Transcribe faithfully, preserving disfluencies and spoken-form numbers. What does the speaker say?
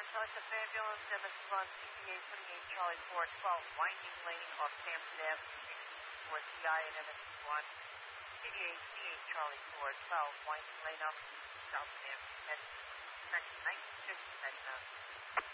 Southwest Ambulance, seven one C P A twenty-eight Charlie four twelve, winding lane off Stanford Avenue, for T I and M S one. C D A twenty-eight Charlie four twelve, winding lane off South Avenue, nineteen fifty,